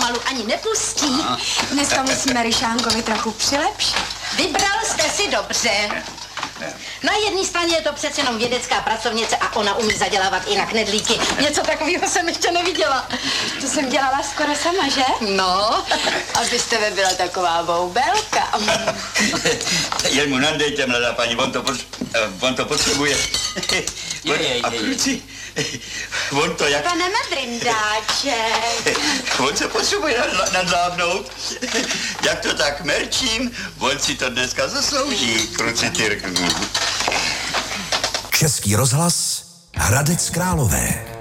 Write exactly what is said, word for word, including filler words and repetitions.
pomalu ani nepustí. Dneska musíme Ryšánkovi trochu přilepšit. Vybral jste si dobře. Na jedné straně je to přece jenom vědecká pracovnice a ona umí zadělávat i na knedlíky. Něco takového jsem ještě neviděla. To jsem dělala skoro sama, že? No. Abyste vy byla taková boubelka. Jen mu nandejte, mladá paní, on to, pot, on to potřebuje. Je, je, je, a kluci, on to jak... Pane Medrindáče. On se potřebuje nadla- nadlábnout. Jak to tak merčím, on si to dneska zaslouží, kluci Tyrk. Český rozhlas, Hradec Králové.